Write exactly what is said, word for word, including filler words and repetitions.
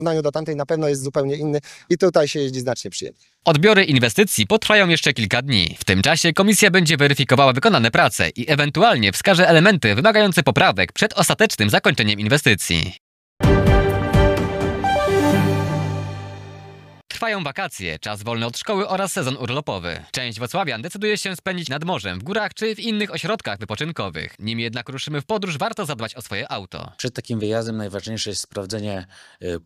porównaniu do tamtej na pewno jest zupełnie inny i tutaj się jeździ znacznie przyjemniej. Odbiory inwestycji potrwają jeszcze kilka dni. W tym czasie komisja będzie weryfikowała wykonane prace i ewentualnie wskaże elementy wymagające poprawek przed ostatecznym zakończeniem inwestycji. Trwają wakacje, czas wolny od szkoły oraz sezon urlopowy. Część wrocławian decyduje się spędzić nad morzem, w górach czy w innych ośrodkach wypoczynkowych. Nim jednak ruszymy w podróż, warto zadbać o swoje auto. Przed takim wyjazdem najważniejsze jest sprawdzenie